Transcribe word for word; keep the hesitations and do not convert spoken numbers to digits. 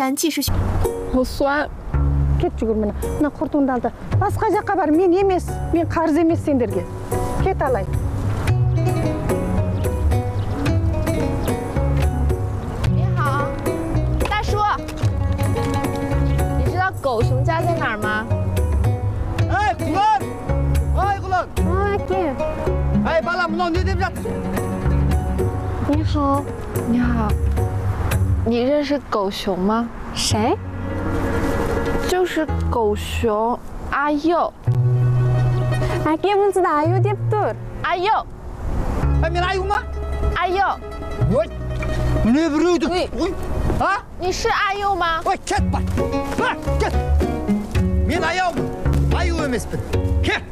完纪实。 好酸。 Кет жүгір міне. Мына құртыңды алды. Басқа жаққа бар. Мен емес. Мен қарыз емес сендерге. Кет алайын. 你好，大叔，你知道狗熊家在哪儿吗？ 哎，kulon! Ay kulon! Aa, әке. Ay balam, mынау не деп жатыр? 你好。 你好，你认识狗熊吗？ 谁？ 就是狗熊阿佑。 әке бұнсыз да аю деп тұр. 阿佑， Ay мен аю ма? 阿佑， Ой! Міне біреуді. Ой. Ой! А? 你是阿佑吗？ Ой, кет бар. Бар, кет. Мен аяумын. Аю емеспін. Кет.